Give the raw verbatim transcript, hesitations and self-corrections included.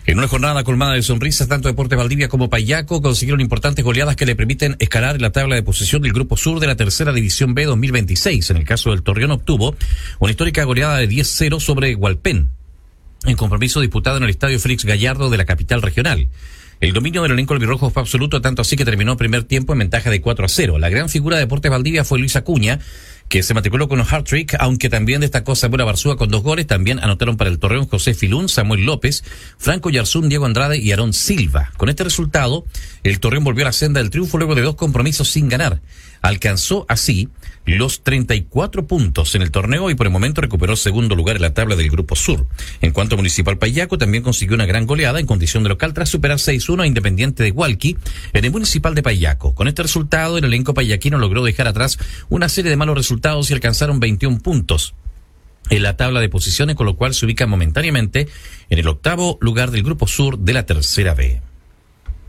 En una jornada colmada de sonrisas, tanto Deportes Valdivia como Payaco consiguieron importantes goleadas que le permiten escalar en la tabla de posición del Grupo Sur de la Tercera División B dos mil veintiséis. En el caso del Torreón obtuvo una histórica goleada de diez cero sobre Hualpén, en compromiso disputado en el Estadio Félix Gallardo de la capital regional. El dominio del elenco albirrojo fue absoluto, tanto así que terminó el primer tiempo en ventaja de cuatro a cero. La gran figura de Deportes Valdivia fue Luis Acuña, que se matriculó con un hat-trick, aunque también destacó Samuel Barzúa con dos goles. También anotaron para el Torreón José Filún, Samuel López, Franco Yarzún, Diego Andrade y Aarón Silva. Con este resultado, el Torreón volvió a la senda del triunfo luego de dos compromisos sin ganar. Alcanzó así los treinta y cuatro puntos en el torneo y por el momento recuperó segundo lugar en la tabla del Grupo Sur. En cuanto a Municipal Payaco, también consiguió una gran goleada en condición de local tras superar seis uno a Independiente de Hualqui en el Municipal de Payaco. Con este resultado, el elenco payaquino logró dejar atrás una serie de malos resultados y alcanzaron veintiún puntos en la tabla de posiciones, con lo cual se ubica momentáneamente en el octavo lugar del Grupo Sur de la Tercera B.